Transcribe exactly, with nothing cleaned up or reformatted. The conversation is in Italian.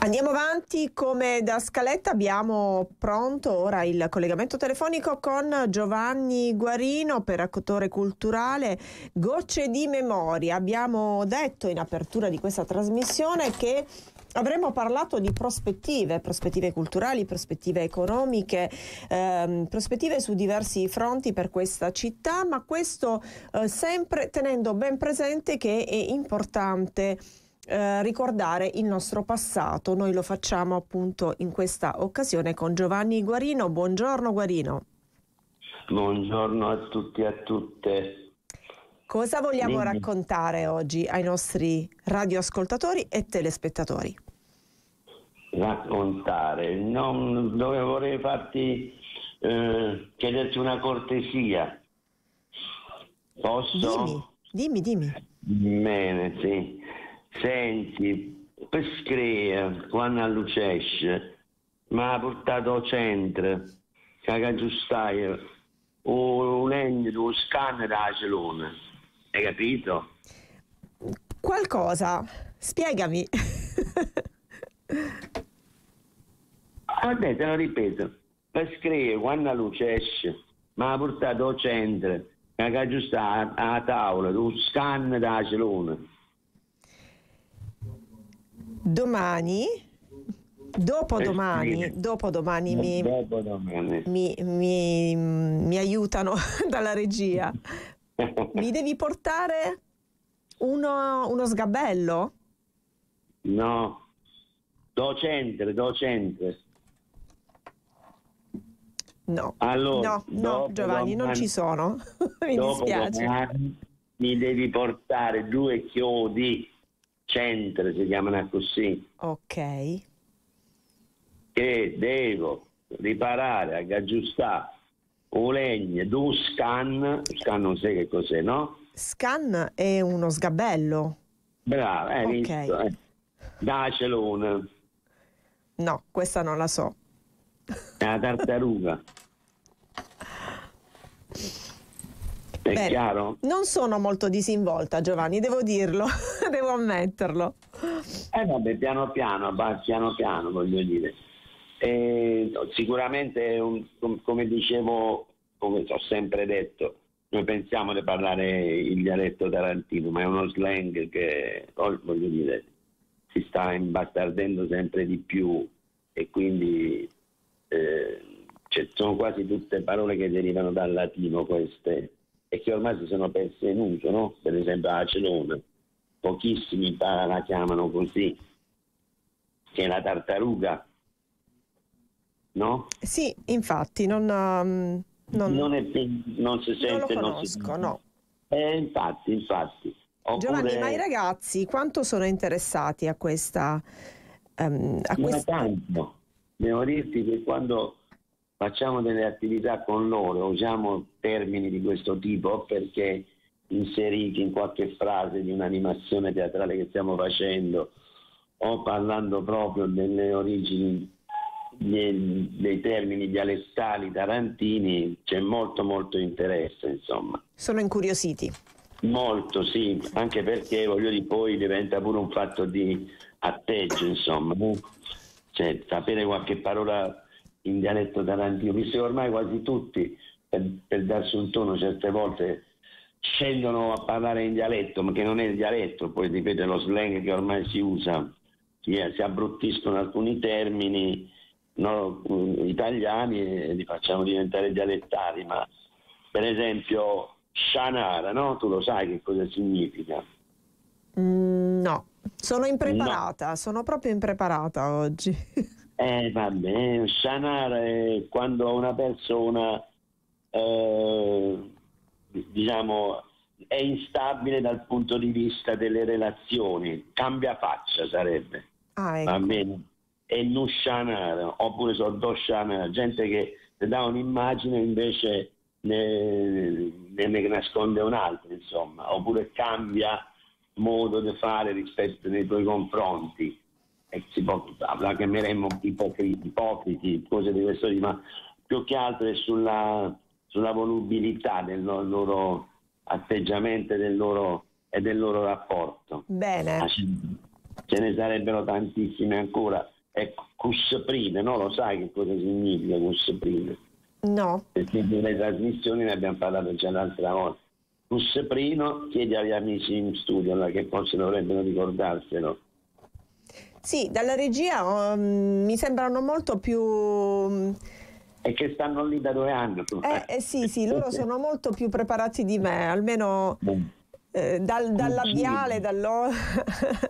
Andiamo avanti, come da scaletta abbiamo pronto ora il collegamento telefonico con Giovanni Guarino, pedagogo culturale, Gocce di Memoria. Abbiamo detto in apertura di questa trasmissione che avremmo parlato di prospettive, prospettive culturali, prospettive economiche, ehm, prospettive su diversi fronti per questa città, ma questo eh, sempre tenendo ben presente che è importante Eh, ricordare il nostro passato. Noi lo facciamo appunto in questa occasione con Giovanni Guarino. Buongiorno Guarino. Buongiorno a tutti e a tutte. Cosa vogliamo Dimmi. raccontare oggi ai nostri radioascoltatori e telespettatori? Raccontare, non, dove vorrei farti eh, chiederti una cortesia. Posso? Dimmi, dimmi, dimmi. Bene, sì. Senti, per scrivere quando all'ucesce mi ha portato al centro che aggiustai un legno, un scanner da celone. Hai capito? Qualcosa, spiegami. Vabbè, te lo ripeto, per scrivere quando la luce esce mi ha portato al centro che aggiustare alla tavola un scanner da celone. Domani, dopodomani, Eh, sì. dopodomani mi, Dopodomani. mi, mi, mi aiutano dalla regia. Mi devi portare uno, uno sgabello? No, docente, docente. No, Allora, no, no, Giovanni, non ci sono. Mi dispiace. Dopodomani mi devi portare due chiodi, centro si chiamano così, Ok. che devo riparare, aggiustare un legno, due scan, scan non sai che cos'è, no? Scan è uno sgabello? Bravo, hai Ok. visto? Eh? Da celone, No, questa non la so. è la tartaruga. È Bene, chiaro? non sono molto disinvolta, Giovanni, devo dirlo, devo ammetterlo. Eh vabbè, piano piano, va, piano piano voglio dire. Eh, sicuramente, un, com- come dicevo, come ho sempre detto, noi pensiamo di parlare il dialetto tarantino, ma è uno slang che, oh, voglio dire, si sta imbastardendo sempre di più e quindi eh, cioè, sono quasi tutte parole che derivano dal latino queste e che ormai si sono perse in uso, no? Per esempio la celone, pochissimi pa- la chiamano così, che è la tartaruga, no? Sì, infatti, non, um, non, Non, è, non si non lo sente, non si conosco, no. Eh, infatti, infatti. Giovanni, ma i Oppure, ragazzi quanto sono interessati a questa... ehm, a ma questa... tanto, devo dirti che quando facciamo delle attività con loro usiamo termini di questo tipo perché inseriti in qualche frase di un'animazione teatrale che stiamo facendo o parlando proprio delle origini dei, dei termini dialettali tarantini, c'è molto molto interesse, insomma. Sono incuriositi. Molto, sì, anche perché voglio dire, poi diventa pure un fatto di atteggio, insomma, no? Cioè, sapere qualche parola in dialetto tarantino, visto che ormai quasi tutti, per, per darsi un tono, certe volte scendono a parlare in dialetto, ma che non è il dialetto, poi ripeto, è lo slang che ormai si usa, si, si abbruttiscono alcuni termini, no, italiani e li facciamo diventare dialettali, ma per esempio scianara, no? Tu lo sai che cosa significa? Mm, no, sono impreparata, no. Sono proprio impreparata oggi. Eh vabbè, scianara è quando una persona eh, diciamo è instabile dal punto di vista delle relazioni, cambia faccia sarebbe, Ah, ecco. va bene? E non scianara, oppure sordo scianara, gente che ti dà un'immagine invece ne, ne, ne nasconde un'altra, insomma, oppure cambia modo di fare rispetto nei tuoi confronti. E si può, la chiameremmo ipocriti, ipocriti, cose di questo tipo, ma più che altro è sulla, sulla volubilità del loro atteggiamento e del loro, e del loro rapporto. Bene. ce ne sarebbero tantissime ancora. Ecco, cusprine, no? Lo sai che cosa significa cusprine? No. Perché nelle trasmissioni ne abbiamo parlato già l'altra volta. Cusprino, chiedi agli amici in studio là, che forse dovrebbero ricordarselo. Sì, dalla regia um, mi sembrano molto più... E che stanno lì da due anni. Eh, eh sì, sì, loro sono molto più preparati di me, almeno eh, dal, dal labiale, dallo...